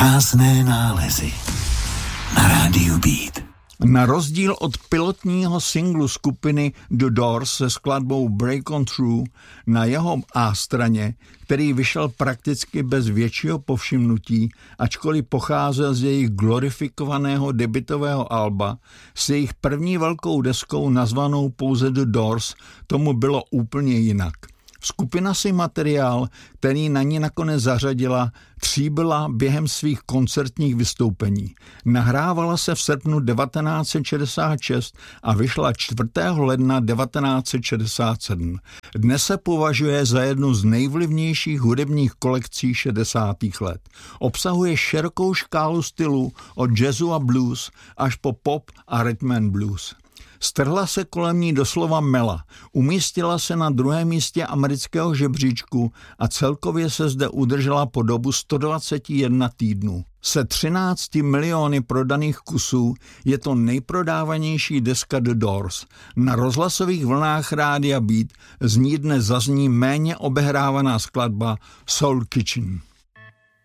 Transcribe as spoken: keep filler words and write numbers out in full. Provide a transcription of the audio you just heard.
Prázdné nálezy na rádiu Beat. Na rozdíl od pilotního singlu skupiny The Doors se skladbou Break On Through na jeho A straně, který vyšel prakticky bez většího povšimnutí, ačkoliv pocházel z jejich glorifikovaného debutového alba, s jejich první velkou deskou nazvanou pouze The Doors, tomu bylo úplně jinak. Skupina si materiál, který na ní nakonec zařadila, tříbila během svých koncertních vystoupení. Nahrávala se v srpnu devatenáct set šedesát šest a vyšla čtvrtého ledna devatenáct set šedesát sedm. Dnes se považuje za jednu z nejvlivnějších hudebních kolekcí šedesátých let. Obsahuje širokou škálu stylů od jazzu a blues až po pop a rhythm and blues. Strhla se kolem ní doslova mela, umístila se na druhém místě amerického žebříčku a celkově se zde udržela po dobu sto dvacet jedna týdnů. Se třinácti miliony prodaných kusů je to nejprodávanější deska The Doors. Na rozhlasových vlnách rádia Beat z ní dnes zazní méně obehrávaná skladba Soul Kitchen.